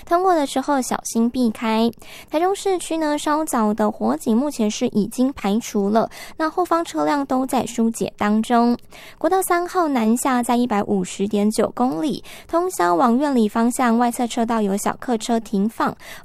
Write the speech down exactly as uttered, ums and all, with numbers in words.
通过的时候小心避开。台中市区呢，稍早的火警目前是已经排除了，那后方车辆都在疏解当中。国道三号南下在 一百五十点九公里，通霄往苑里方向外侧车道有小客车停放，